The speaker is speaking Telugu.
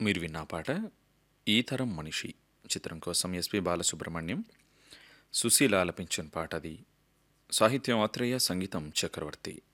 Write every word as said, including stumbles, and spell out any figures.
మీరు విన్న ఆ పాట 'ఈ తరం మనిషి' చిత్రం కోసం ఎస్పి బాలసుబ్రహ్మణ్యం, సుశీల ఆలపించిన పాట అది. సాహిత్యం ఆత్రేయ, సంగీతం చక్రవర్తి.